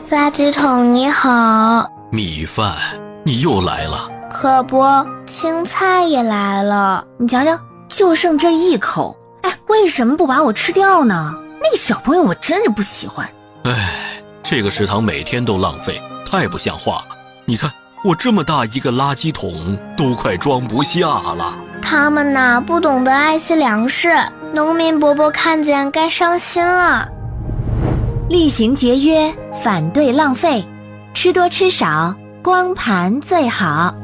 垃圾桶你好。 米饭，你又来了。 可不，青菜也来了。 你瞧瞧，就剩这一口，为什么不把我吃掉呢？那个小朋友我真是不喜欢。 这个食堂每天都浪费，太不像话了。你看我这么大一个垃圾桶都快装不下了。 他们呐，不懂得爱惜粮食，农民伯伯看见该伤心了。 厉行节约，反对浪费，吃多吃少，光盘最好。